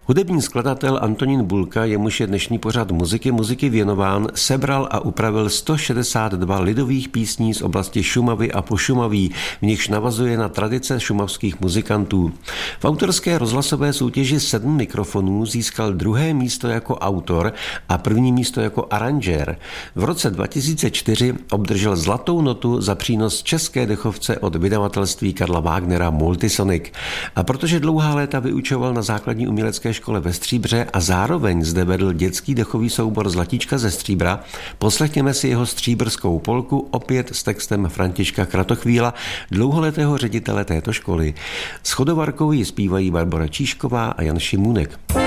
Hudební skladatel Antonín Bulka, jemuž je dnešní pořad muziky věnován, sebral a upravil 162 lidových písní z oblasti Šumavy a Pošumaví, v nichž navazuje na tradice šumavských muzikantů. V autorské rozhlasové soutěži 7 mikrofonů získal 2. místo jako autor a 1. místo jako aranžér. V roce 2004 obdržel zlatou notu za přínos české dechovce od vydavatelství Karla Wagnera Multisonic. A protože dlouhá léta vyučoval na základní umělecké škole ve Stříbře a zároveň zde vedl dětský dechový soubor Zlatíčka ze Stříbra, poslechněme si jeho stříbrskou polku opět s textem Františka Kratochvíla, dlouholetého ředitele této školy. S chodovarkou ji zpívají Barbora Číšková a Jan Šimůnek.